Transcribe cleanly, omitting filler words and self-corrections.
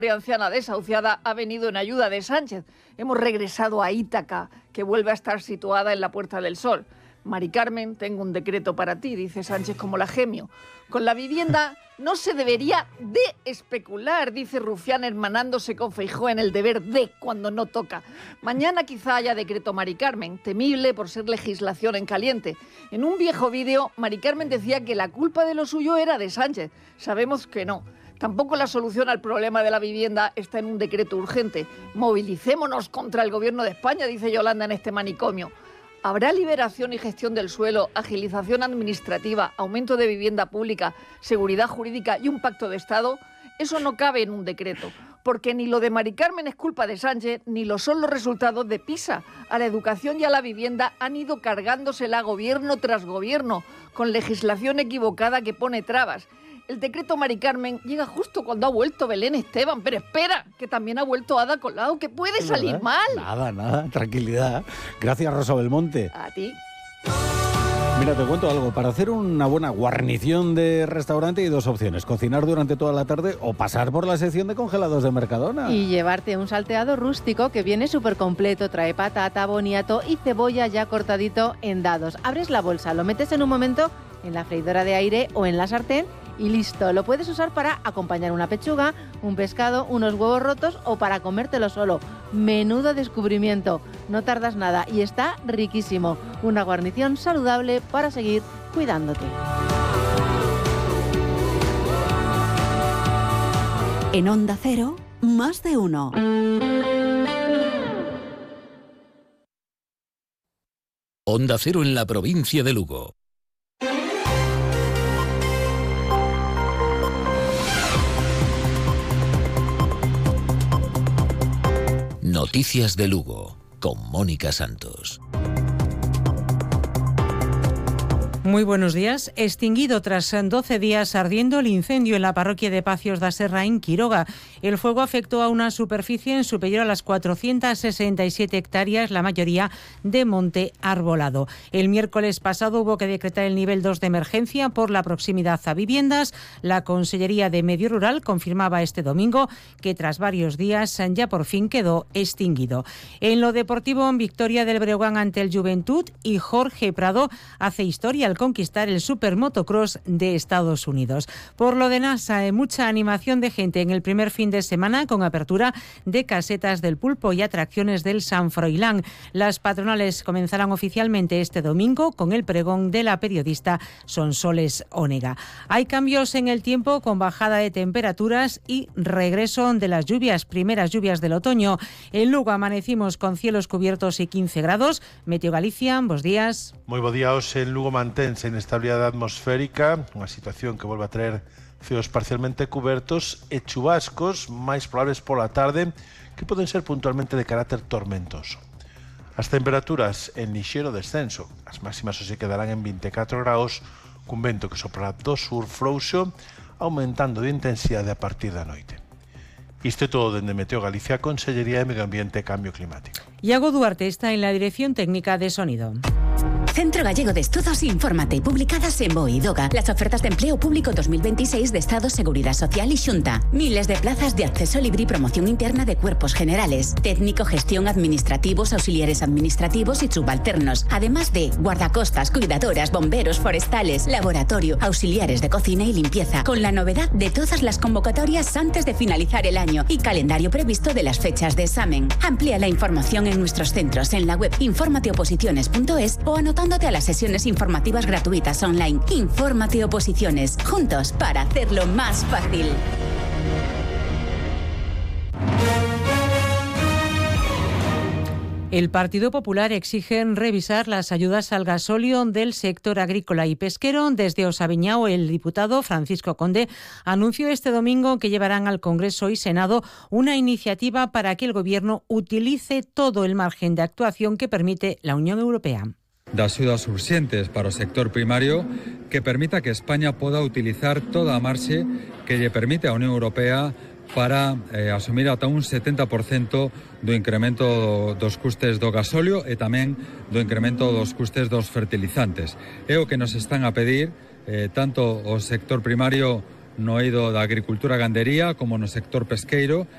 anciana desahuciada ha venido en ayuda de Sánchez. Hemos regresado a Ítaca, que vuelve a estar situada en la Puerta del Sol. Mari Carmen, tengo un decreto para ti, dice Sánchez como la Gemio. Con la vivienda no se debería de especular, dice Rufián hermanándose con Feijóo en el deber de cuando no toca. Mañana quizá haya decreto Mari Carmen, temible por ser legislación en caliente. En un viejo vídeo, Mari Carmen decía que la culpa de lo suyo era de Sánchez. Sabemos que no. Tampoco la solución al problema de la vivienda está en un decreto urgente. Movilicémonos contra el gobierno de España, dice Yolanda en este manicomio. ¿Habrá liberación y gestión del suelo, agilización administrativa, aumento de vivienda pública, seguridad jurídica y un pacto de Estado? Eso no cabe en un decreto, porque ni lo de Mari Carmen es culpa de Sánchez, ni lo son los resultados de PISA. A la educación y a la vivienda han ido cargándosela gobierno tras gobierno, con legislación equivocada que pone trabas. El decreto Mari Carmen llega justo cuando ha vuelto Belén Esteban, pero espera, que también ha vuelto Ada Colau, que puede salir mal. Nada, tranquilidad. Gracias, Rosa Belmonte. A ti. Mira, te cuento algo. Para hacer una buena guarnición de restaurante hay dos opciones. Cocinar durante toda la tarde o pasar por la sección de congelados de Mercadona. Y llevarte un salteado rústico que viene súper completo. Trae patata, boniato y cebolla ya cortadito en dados. Abres la bolsa, lo metes en un momento en la freidora de aire o en la sartén y listo. Lo puedes usar para acompañar una pechuga, un pescado, unos huevos rotos o para comértelo solo. Menudo descubrimiento. No tardas nada y está riquísimo. Una guarnición saludable para seguir cuidándote. En Onda Cero, más de uno. Onda Cero en la provincia de Lugo. Noticias de Lugo, con Mónica Santos. Muy buenos días. Extinguido tras 12 días ardiendo el incendio en la parroquia de Pacios da Serra en Quiroga. El fuego afectó a una superficie superior a las 467 hectáreas, la mayoría de monte arbolado. El miércoles pasado hubo que decretar el nivel 2 de emergencia por la proximidad a viviendas. La Consellería de Medio Rural confirmaba este domingo que tras varios días ya por fin quedó extinguido. En lo deportivo, en victoria del Breogán ante el Juventud y Jorge Prado hace historia al conquistar el Supermotocross de Estados Unidos. Por lo de NASA, mucha animación de gente en el primer fin de semana con apertura de casetas del Pulpo y atracciones del San Froilán. Las patronales comenzarán oficialmente este domingo con el pregón de la periodista Sonsoles Onega. Hay cambios en el tiempo con bajada de temperaturas y regreso de las lluvias, primeras lluvias del otoño. En Lugo amanecimos con cielos cubiertos y 15 grados. Meteo Galicia, bos días. Moi bo día, hoxe en Lugo mantense inestabilidade atmosférica, unha situación que volve a traer ceos parcialmente cubertos e chubascos máis probables pola tarde que poden ser puntualmente de carácter tormentoso. As temperaturas en lixeiro descenso, as máximas se quedarán en 24 graus cun vento que soprará do sur frouxo, aumentando de intensidade a partir da noite. Isto é todo dende Meteo Galicia, Consellería de Medio Ambiente e Cambio Climático. Iago Duarte está en la dirección técnica de sonido. Centro Gallego de Estudos Infórmate, publicadas en BOE y DOGA. Las ofertas de empleo público 2026 de Estado, Seguridad Social y Xunta. Miles de plazas de acceso libre y promoción interna de cuerpos generales. Técnico, gestión, administrativos, auxiliares administrativos y subalternos. Además de guardacostas, cuidadoras, bomberos, forestales, laboratorio, auxiliares de cocina y limpieza. Con la novedad de todas las convocatorias antes de finalizar el año y calendario previsto de las fechas de examen. Amplía la información en nuestros centros en la web informateoposiciones.es o anotándote a las sesiones informativas gratuitas online. Infórmate Oposiciones, juntos para hacerlo más fácil. El Partido Popular exige revisar las ayudas al gasóleo del sector agrícola y pesquero. Desde Osaviñao, el diputado Francisco Conde anunció este domingo que llevarán al Congreso y Senado una iniciativa para que el Gobierno utilice todo el margen de actuación que permite la Unión Europea. De axudas urxentes para o sector primario que permita que España poda utilizar toda a marxe que lle permite a Unión Europea para asumir ata un 70% do incremento dos custes do gasóleo e tamén do incremento dos custes dos fertilizantes. É o que nos están a pedir tanto o sector primario no eido da agricultura e gandería como no sector pesqueiro